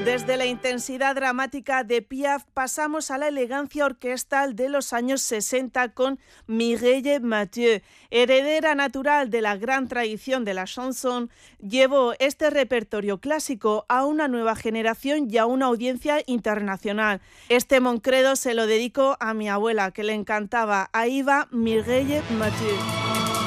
Desde la intensidad dramática de Piaf pasamos a la elegancia orquestal de los años 60 con Mireille Mathieu. Heredera natural de la gran tradición de la chanson, llevó este repertorio clásico a una nueva generación y a una audiencia internacional. Este Moncredo se lo dedico a mi abuela, que le encantaba. Ahí va Mireille Mathieu.